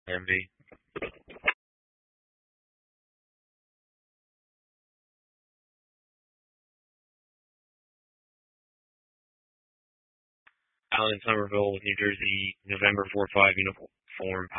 Envy. Allen Somerville with New Jersey, November 4-5 uniform.